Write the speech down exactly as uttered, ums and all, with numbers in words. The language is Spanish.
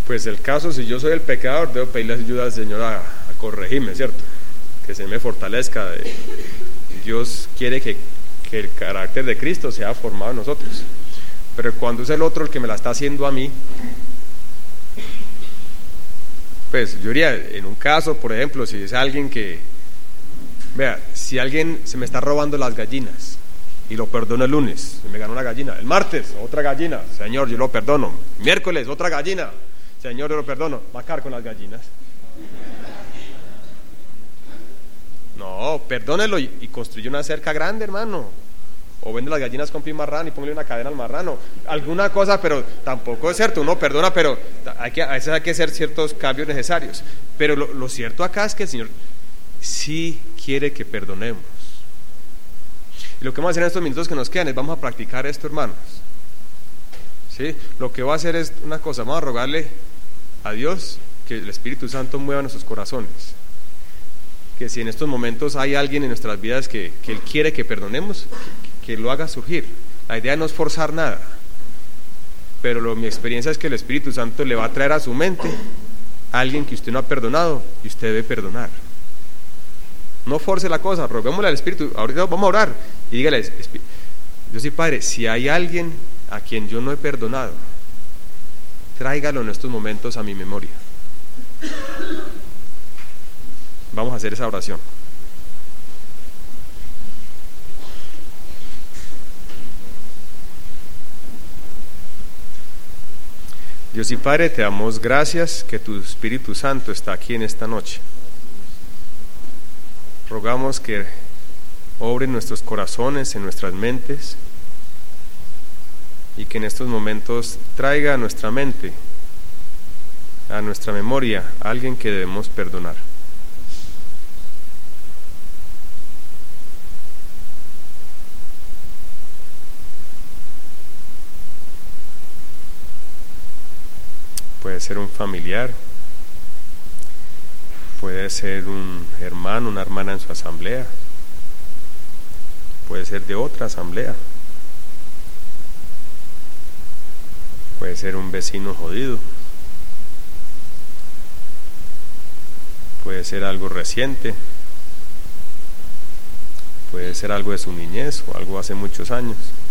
Pues el caso, si yo soy el pecador, debo pedirle ayuda al Señor a, a corregirme, ¿cierto? Que se me fortalezca. De, Dios quiere que, que el carácter de Cristo sea formado en nosotros. Pero cuando es el otro el que me la está haciendo a mí, pues yo diría, en un caso, por ejemplo, si es alguien que, vea, si alguien se me está robando las gallinas y lo perdono el lunes, y me ganó una gallina, el martes, otra gallina, Señor, yo lo perdono, miércoles, otra gallina, Señor, yo lo perdono, va a caer con las gallinas. No, perdónelo y, y construye una cerca grande, hermano. O vende las gallinas, compre un marrano y póngale una cadena al marrano. Alguna cosa, pero tampoco es cierto, uno perdona, pero hay que, a veces hay que hacer ciertos cambios necesarios. Pero lo, lo cierto acá es que el Señor sí quiere que perdonemos. Y lo que vamos a hacer en estos minutos que nos quedan es vamos a practicar esto, hermanos. ¿Sí? Lo que va a hacer es una cosa, vamos a rogarle a Dios que el Espíritu Santo mueva nuestros corazones. Que si en estos momentos hay alguien en nuestras vidas que, que Él quiere que perdonemos, que, que lo haga surgir. La idea no es forzar nada, pero lo, mi experiencia es que el Espíritu Santo le va a traer a su mente a alguien que usted no ha perdonado y usted debe perdonar. No force la cosa, roguémosle al Espíritu. Ahorita vamos a orar y dígale: Dios y Padre, si hay alguien a quien yo no he perdonado, tráigalo en estos momentos a mi memoria. Vamos a hacer esa oración. Dios y Padre, te damos gracias que tu Espíritu Santo está aquí en esta noche. Rogamos que obre en nuestros corazones, en nuestras mentes, y que en estos momentos traiga a nuestra mente, a nuestra memoria, a alguien que debemos perdonar. Puede ser un familiar, puede ser un hermano, una hermana en su asamblea, puede ser de otra asamblea, puede ser un vecino jodido, puede ser algo reciente, puede ser algo de su niñez o algo hace muchos años.